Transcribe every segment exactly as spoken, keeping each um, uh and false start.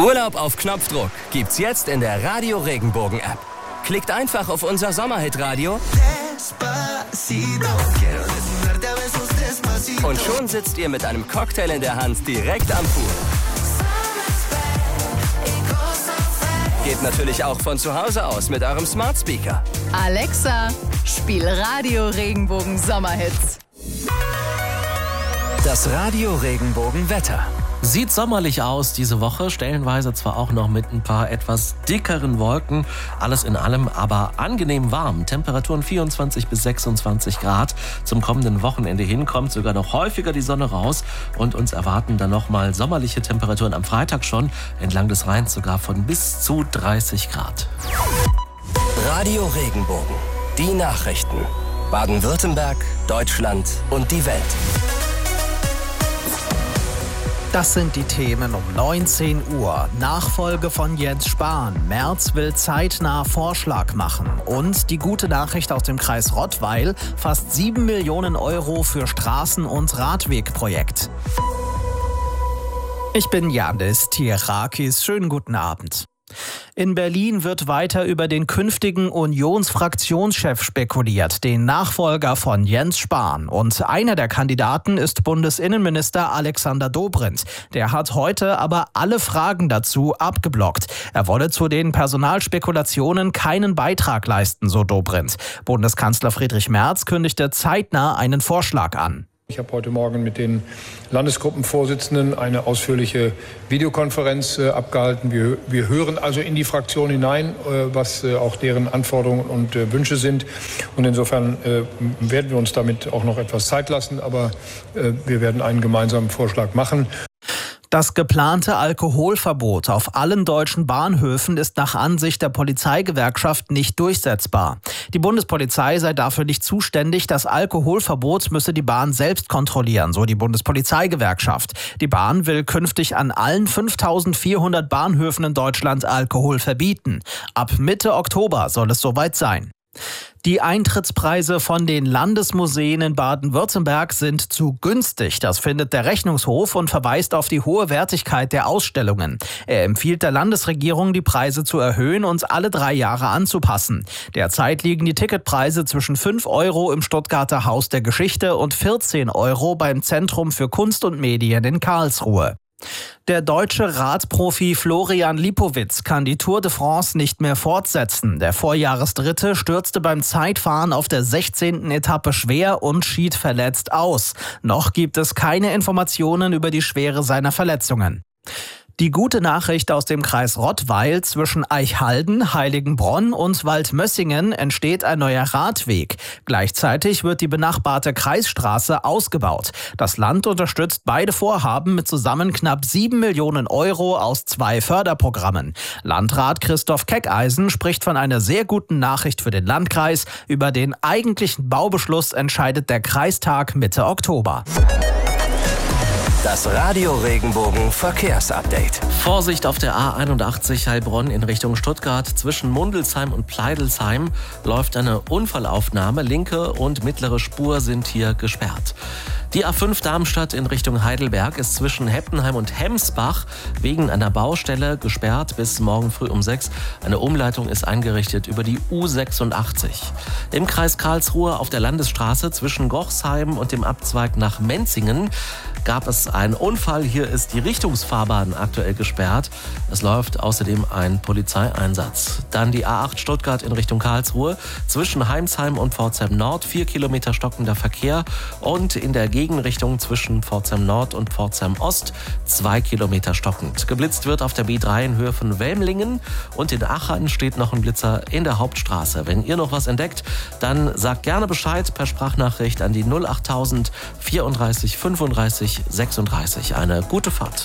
Urlaub auf Knopfdruck gibt's jetzt in der Radio Regenbogen App. Klickt einfach auf unser Sommerhit-Radio und schon sitzt ihr mit einem Cocktail in der Hand direkt am Pool. Geht natürlich auch von zu Hause aus mit eurem Smart Speaker. Alexa, spiel Radio Regenbogen Sommerhits. Das Radio Regenbogen Wetter. Sieht sommerlich aus diese Woche, stellenweise zwar auch noch mit ein paar etwas dickeren Wolken, alles in allem aber angenehm warm. Temperaturen vierundzwanzig bis sechsundzwanzig Grad. Zum kommenden Wochenende hin kommt sogar noch häufiger die Sonne raus und uns erwarten dann nochmal sommerliche Temperaturen am Freitag schon, entlang des Rheins sogar von bis zu dreißig Grad. Radio Regenbogen, die Nachrichten. Baden-Württemberg, Deutschland und die Welt. Das sind die Themen um neunzehn Uhr. Nachfolge von Jens Spahn. Merz will zeitnah Vorschlag machen. Und die gute Nachricht aus dem Kreis Rottweil. Fast sieben Millionen Euro für Straßen- und Radwegprojekt. Ich bin Janis Tierakis. Schönen guten Abend. In Berlin wird weiter über den künftigen Unionsfraktionschef spekuliert, den Nachfolger von Jens Spahn. Und einer der Kandidaten ist Bundesinnenminister Alexander Dobrindt. Der hat heute aber alle Fragen dazu abgeblockt. Er wolle zu den Personalspekulationen keinen Beitrag leisten, so Dobrindt. Bundeskanzler Friedrich Merz kündigte zeitnah einen Vorschlag an. Ich habe heute Morgen mit den Landesgruppenvorsitzenden eine ausführliche Videokonferenz äh, abgehalten. Wir, wir hören also in die Fraktion hinein, äh, was äh, auch deren Anforderungen und äh, Wünsche sind. Und insofern äh, werden wir uns damit auch noch etwas Zeit lassen. Aber äh, wir werden einen gemeinsamen Vorschlag machen. Das geplante Alkoholverbot auf allen deutschen Bahnhöfen ist nach Ansicht der Polizeigewerkschaft nicht durchsetzbar. Die Bundespolizei sei dafür nicht zuständig. Das Alkoholverbot müsse die Bahn selbst kontrollieren, so die Bundespolizeigewerkschaft. Die Bahn will künftig an allen fünftausendvierhundert Bahnhöfen in Deutschland Alkohol verbieten. Ab Mitte Oktober soll es soweit sein. Die Eintrittspreise von den Landesmuseen in Baden-Württemberg sind zu günstig. Das findet der Rechnungshof und verweist auf die hohe Wertigkeit der Ausstellungen. Er empfiehlt der Landesregierung, die Preise zu erhöhen und alle drei Jahre anzupassen. Derzeit liegen die Ticketpreise zwischen fünf Euro im Stuttgarter Haus der Geschichte und vierzehn Euro beim Zentrum für Kunst und Medien in Karlsruhe. Der deutsche Radprofi Florian Lipowitz kann die Tour de France nicht mehr fortsetzen. Der Vorjahresdritte stürzte beim Zeitfahren auf der sechzehnten Etappe schwer und schied verletzt aus. Noch gibt es keine Informationen über die Schwere seiner Verletzungen. Die gute Nachricht aus dem Kreis Rottweil: zwischen Eichhalden, Heiligenbronn und Waldmössingen entsteht ein neuer Radweg. Gleichzeitig wird die benachbarte Kreisstraße ausgebaut. Das Land unterstützt beide Vorhaben mit zusammen knapp sieben Millionen Euro aus zwei Förderprogrammen. Landrat Christoph Keckeisen spricht von einer sehr guten Nachricht für den Landkreis. Über den eigentlichen Baubeschluss entscheidet der Kreistag Mitte Oktober. Das Radio Regenbogen Verkehrsupdate. Vorsicht auf der A einundachtzig Heilbronn in Richtung Stuttgart. Zwischen Mundelsheim und Pleidelsheim läuft eine Unfallaufnahme. Linke und mittlere Spur sind hier gesperrt. Die A fünf Darmstadt in Richtung Heidelberg ist zwischen Heppenheim und Hemsbach wegen einer Baustelle gesperrt bis morgen früh um sechs. Eine Umleitung ist eingerichtet über die U sechsundachtzig. Im Kreis Karlsruhe auf der Landesstraße zwischen Gochsheim und dem Abzweig nach Menzingen gab es einen Unfall. Hier ist die Richtungsfahrbahn aktuell gesperrt. Es läuft außerdem ein Polizeieinsatz. Dann die A acht Stuttgart in Richtung Karlsruhe zwischen Heimsheim und Pforzheim Nord. Vier Kilometer stockender Verkehr. Und in der Gegenrichtung zwischen Pforzheim Nord und Pforzheim Ost zwei Kilometer stockend. Geblitzt wird auf der B drei in Höhe von Welmlingen. Und in Achern steht noch ein Blitzer in der Hauptstraße. Wenn ihr noch was entdeckt, dann sagt gerne Bescheid per Sprachnachricht an die null achttausend vierunddreißig fünfunddreißig sechsunddreißig. Eine gute Fahrt.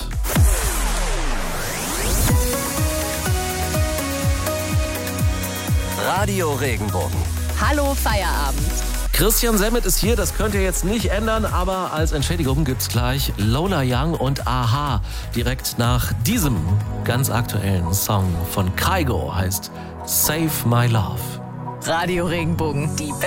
Radio Regenbogen. Hallo Feierabend. Christian Semmet ist hier, das könnt ihr jetzt nicht ändern, aber als Entschädigung gibt's gleich Lola Young und Aha. Direkt nach diesem ganz aktuellen Song von Kygo heißt Save My Love. Radio Regenbogen, die